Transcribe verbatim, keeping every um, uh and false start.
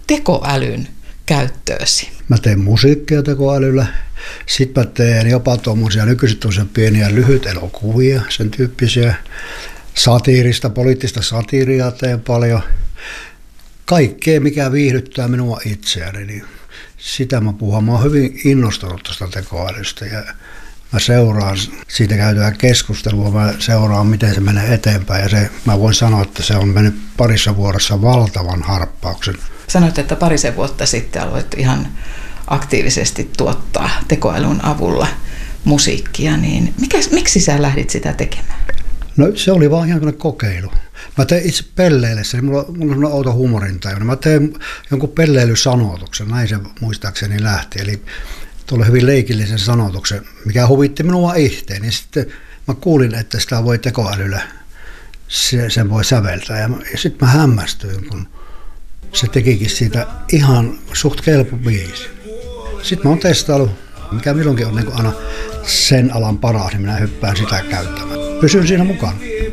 tekoälyn käyttöösi? Mä teen musiikkia tekoälyllä. Sitten mä teen jopa tuommoisia nykyiset pieniä lyhyt elokuvia, sen tyyppisiä. Satiirista, poliittista satiiria teen paljon. Kaikkea, mikä viihdyttää minua itseäni, niin sitä mä puhun. Mä oon hyvin innostunut tuosta tekoälystä ja mä seuraan siitä käytyä keskustelua, mä seuraan miten se menee eteenpäin ja se, mä voin sanoa, että se on mennyt parissa vuodessa valtavan harppauksen. Sanoit, että parisen vuotta sitten aloit ihan aktiivisesti tuottaa tekoälyn avulla musiikkia, niin mikä, miksi sä lähdit sitä tekemään? No se oli vaan ihan kokeilu. Mä tein itse pelleillessä, mulla, mulla on sellainen outo huumorintaju. Mä tein jonkun pelleilysanoituksen, näin se muistaakseni lähti. Eli tuolla hyvin leikillisen sanoituksen, mikä huvitti minua ihteen. Niin sitten mä kuulin, että sitä voi tekoälyllä, se, sen voi säveltää. Ja, ja sitten mä hämmästyin, kun se tekikin siitä ihan suht kelpo biisi. Sitten mä oon testaillut, mikä milloinkin on niin aina sen alan paras, niin minä hyppään sitä käyttämään. Pysyn siinä mukana.